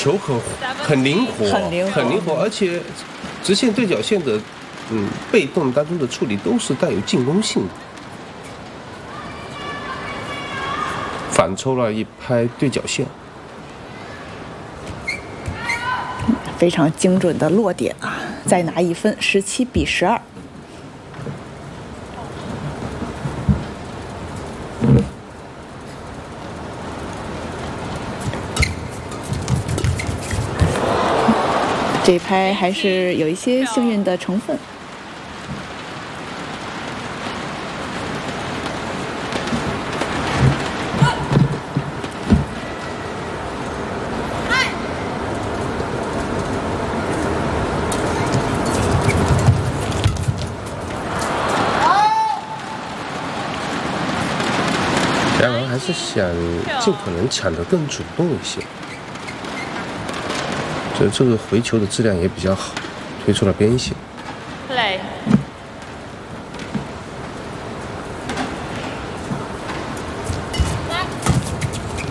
球很灵活，很灵活，而且直线对角线的被动当中的处理都是带有进攻性的。反抽了一拍对角线， 非常精准的落点啊！再拿1分，17比12。这拍还是有一些幸运的成分。 两人还是想尽可能抢得更主动一些。这个回球的质量也比较好，推出了边线。 play。